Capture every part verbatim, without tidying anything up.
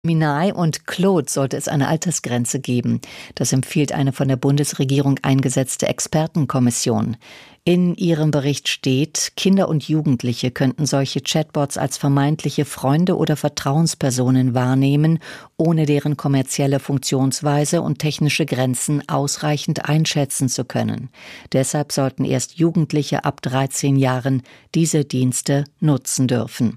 Minai und Claude sollte es eine Altersgrenze geben. Das empfiehlt eine von der Bundesregierung eingesetzte Expertenkommission. In ihrem Bericht steht, Kinder und Jugendliche könnten solche Chatbots als vermeintliche Freunde oder Vertrauenspersonen wahrnehmen, ohne deren kommerzielle Funktionsweise und technische Grenzen ausreichend einschätzen zu können. Deshalb sollten erst Jugendliche ab dreizehn Jahren diese Dienste nutzen dürfen.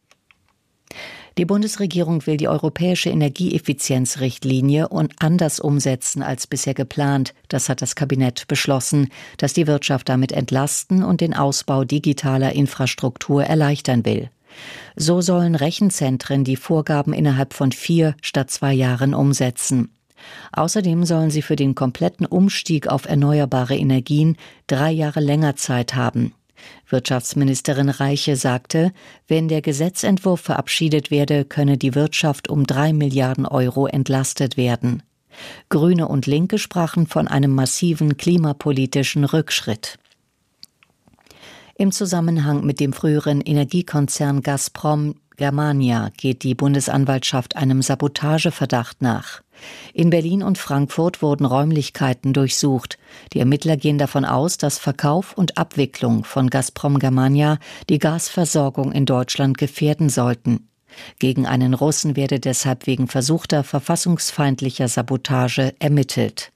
Die Bundesregierung will die europäische Energieeffizienzrichtlinie und anders umsetzen als bisher geplant. Das hat das Kabinett beschlossen, das die Wirtschaft damit entlasten und den Ausbau digitaler Infrastruktur erleichtern will. So sollen Rechenzentren die Vorgaben innerhalb von vier statt zwei Jahren umsetzen. Außerdem sollen sie für den kompletten Umstieg auf erneuerbare Energien drei Jahre länger Zeit haben. Wirtschaftsministerin Reiche sagte, wenn der Gesetzentwurf verabschiedet werde, könne die Wirtschaft um drei Milliarden Euro entlastet werden. Grüne und Linke sprachen von einem massiven klimapolitischen Rückschritt. Im Zusammenhang mit dem früheren Energiekonzern Gazprom Germania geht die Bundesanwaltschaft einem Sabotageverdacht nach. In Berlin und Frankfurt wurden Räumlichkeiten durchsucht. Die Ermittler gehen davon aus, dass Verkauf und Abwicklung von Gazprom Germania die Gasversorgung in Deutschland gefährden sollten. Gegen einen Russen werde deshalb wegen versuchter verfassungsfeindlicher Sabotage ermittelt.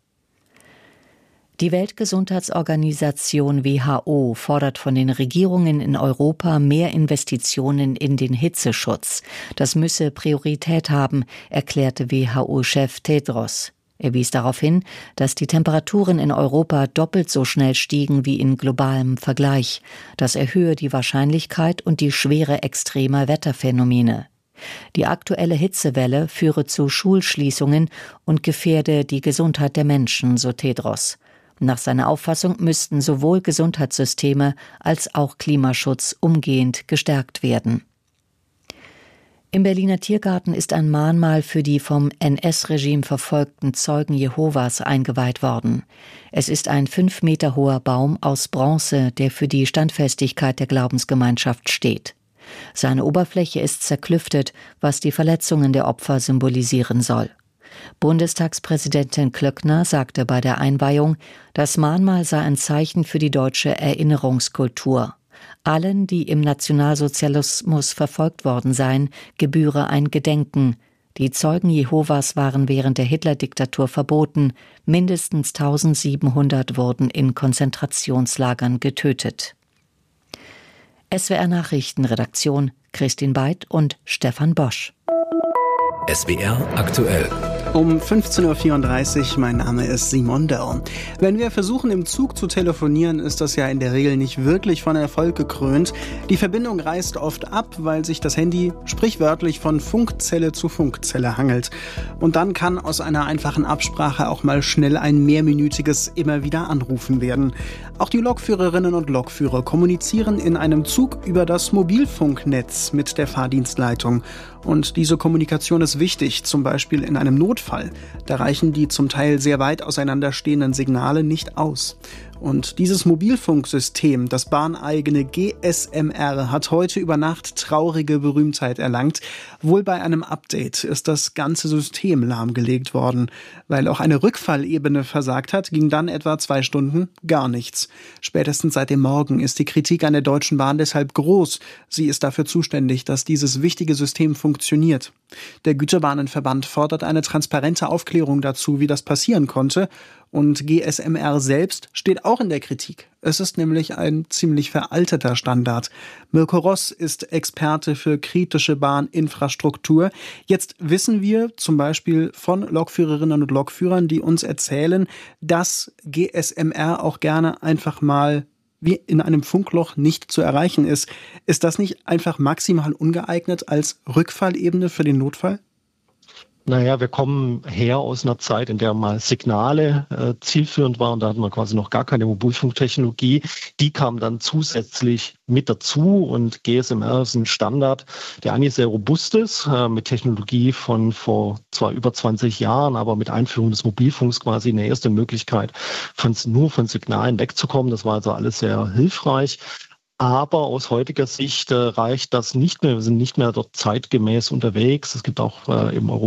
Die Weltgesundheitsorganisation W H O fordert von den Regierungen in Europa mehr Investitionen in den Hitzeschutz. Das müsse Priorität haben, erklärte W H O-Chef Tedros. Er wies darauf hin, dass die Temperaturen in Europa doppelt so schnell stiegen wie in globalem Vergleich. Das erhöhe die Wahrscheinlichkeit und die Schwere extremer Wetterphänomene. Die aktuelle Hitzewelle führe zu Schulschließungen und gefährde die Gesundheit der Menschen, so Tedros. Nach seiner Auffassung müssten sowohl Gesundheitssysteme als auch Klimaschutz umgehend gestärkt werden. Im Berliner Tiergarten ist ein Mahnmal für die vom N S-Regime verfolgten Zeugen Jehovas eingeweiht worden. Es ist ein fünf Meter hoher Baum aus Bronze, der für die Standfestigkeit der Glaubensgemeinschaft steht. Seine Oberfläche ist zerklüftet, was die Verletzungen der Opfer symbolisieren soll. Bundestagspräsidentin Klöckner sagte bei der Einweihung, das Mahnmal sei ein Zeichen für die deutsche Erinnerungskultur. Allen, die im Nationalsozialismus verfolgt worden seien, gebühre ein Gedenken. Die Zeugen Jehovas waren während der Hitler-Diktatur verboten. Mindestens tausendsiebenhundert wurden in Konzentrationslagern getötet. S W R Nachrichtenredaktion Christine Beid und Stefan Bosch. S W R aktuell. Um fünfzehn Uhr vierunddreißig, mein Name ist Simon Dörr. Wenn wir versuchen, im Zug zu telefonieren, ist das ja in der Regel nicht wirklich von Erfolg gekrönt. Die Verbindung reißt oft ab, weil sich das Handy sprichwörtlich von Funkzelle zu Funkzelle hangelt. Und dann kann aus einer einfachen Absprache auch mal schnell ein mehrminütiges immer wieder Anrufen werden. Auch die Lokführerinnen und Lokführer kommunizieren in einem Zug über das Mobilfunknetz mit der Fahrdienstleitung. Und diese Kommunikation ist wichtig, zum Beispiel in einem Notfall. Da reichen die zum Teil sehr weit auseinanderstehenden Signale nicht aus. Und dieses Mobilfunksystem, das bahneigene G S M R, hat heute über Nacht traurige Berühmtheit erlangt. Wohl bei einem Update ist das ganze System lahmgelegt worden. Weil auch eine Rückfallebene versagt hat, ging dann etwa zwei Stunden gar nichts. Spätestens seit dem Morgen ist die Kritik an der Deutschen Bahn deshalb groß. Sie ist dafür zuständig, dass dieses wichtige System funktioniert. Der Güterbahnenverband fordert eine transparente Aufklärung dazu, wie das passieren konnte. Und G S M R selbst steht auch in der Kritik. Es ist nämlich ein ziemlich veralteter Standard. Mirko Ross ist Experte für kritische Bahninfrastruktur. Jetzt wissen wir zum Beispiel von Lokführerinnen und Lokführern, die uns erzählen, dass G S M R auch gerne einfach mal wie in einem Funkloch nicht zu erreichen ist. Ist das nicht einfach maximal ungeeignet als Rückfallebene für den Notfall? Naja, wir kommen her aus einer Zeit, in der mal Signale äh, zielführend waren. Da hatten wir quasi noch gar keine Mobilfunktechnologie. Die kam dann zusätzlich mit dazu und G S M R ist ein Standard, der eigentlich sehr robust ist, äh, mit Technologie von vor zwar über zwanzig Jahren, aber mit Einführung des Mobilfunks quasi eine erste Möglichkeit, von, nur von Signalen wegzukommen. Das war also alles sehr hilfreich. Aber aus heutiger Sicht äh, reicht das nicht mehr. Wir sind nicht mehr dort zeitgemäß unterwegs. Es gibt auch äh, im Europa